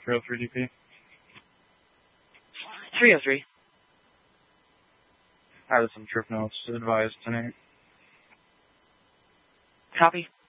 303 DP. 303. Added some trip notes to advise tonight. Copy.